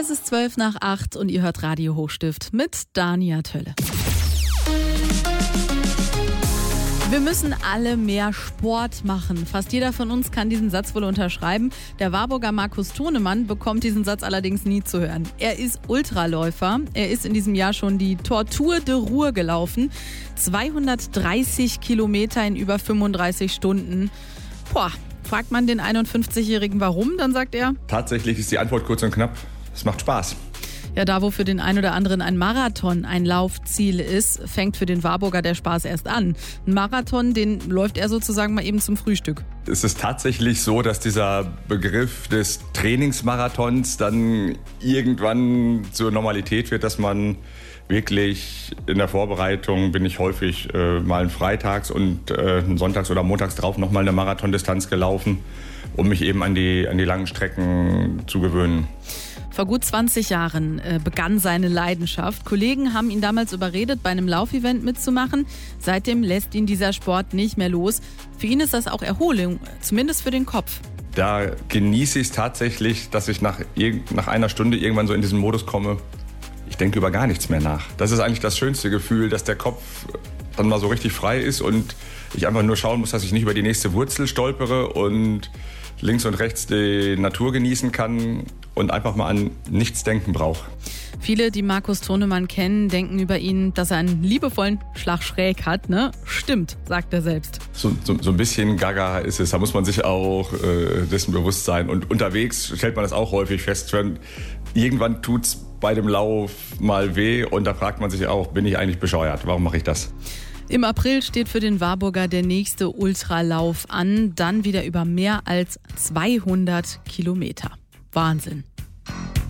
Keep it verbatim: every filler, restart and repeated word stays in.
Es ist zwölf nach acht und ihr hört Radio Hochstift mit Dania Tölle. Wir müssen alle mehr Sport machen. Fast jeder von uns kann diesen Satz wohl unterschreiben. Der Warburger Markus Tonemann bekommt diesen Satz allerdings nie zu hören. Er ist Ultraläufer. Er ist in diesem Jahr schon die Tour de Ruhr gelaufen. zweihundertdreißig Kilometer in über fünfunddreißig Stunden. Boah, fragt man den einundfünfzigjährigen warum, dann sagt er: Tatsächlich ist die Antwort kurz und knapp: Es macht Spaß. Ja, da wo für den einen oder anderen ein Marathon ein Laufziel ist, fängt für den Warburger der Spaß erst an. Ein Marathon, den läuft er sozusagen mal eben zum Frühstück. Es ist tatsächlich so, dass dieser Begriff des Trainingsmarathons dann irgendwann zur Normalität wird, dass man wirklich in der Vorbereitung bin ich häufig äh, mal freitags und äh, sonntags oder montags drauf nochmal eine Marathondistanz gelaufen, um mich eben an die, an die langen Strecken zu gewöhnen. Vor gut zwanzig Jahren äh, begann seine Leidenschaft. Kollegen haben ihn damals überredet, bei einem Laufevent mitzumachen. Seitdem lässt ihn dieser Sport nicht mehr los. Für ihn ist das auch Erholung, zumindest für den Kopf. Da genieße ich es tatsächlich, dass ich nach, nach einer Stunde irgendwann so in diesen Modus komme, ich denke über gar nichts mehr nach. Das ist eigentlich das schönste Gefühl, dass der Kopf dann mal so richtig frei ist und ich einfach nur schauen muss, dass ich nicht über die nächste Wurzel stolpere und links und rechts die Natur genießen kann und einfach mal an nichts denken brauche. Viele, die Markus Tonemann kennen, denken über ihn, dass er einen liebevollen Schlag schräg hat. Ne? Stimmt, sagt er selbst. So, so, so ein bisschen gaga ist es, da muss man sich auch äh, dessen bewusst sein. Und unterwegs stellt man das auch häufig fest. Wenn, irgendwann tut es bei dem Lauf mal weh und da fragt man sich auch, bin ich eigentlich bescheuert? Warum mache ich das? Im April steht für den Warburger der nächste Ultralauf an, dann wieder über mehr als zweihundert Kilometer. Wahnsinn.